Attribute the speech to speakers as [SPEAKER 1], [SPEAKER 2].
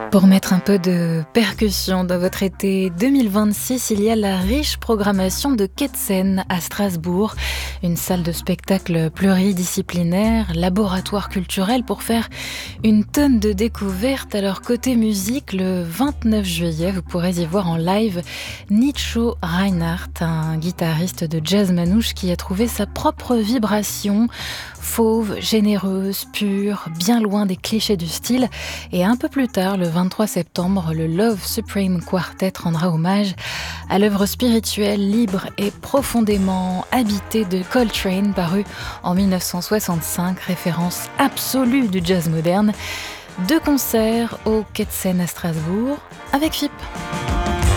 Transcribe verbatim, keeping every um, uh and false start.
[SPEAKER 1] Pour mettre un peu de percussion dans votre été deux mille vingt-six, il y a la riche programmation de Ketsen à Strasbourg, une salle de spectacle pluridisciplinaire, laboratoire culturel pour faire une tonne de découvertes. Alors côté musique, le vingt-neuf juillet, vous pourrez y voir en live Nicho Reinhardt, un guitariste de jazz manouche qui a trouvé sa propre vibration, fauve, généreuse, pure, bien loin des clichés du style. Et un peu plus tard, le vingt-trois septembre, le Love Supreme Quartet rendra hommage à l'œuvre spirituelle, libre et profondément habitée de Coltrane, paru en mille neuf cent soixante-cinq, référence absolue du jazz moderne. Deux concerts au Ketsen à Strasbourg avec F I P.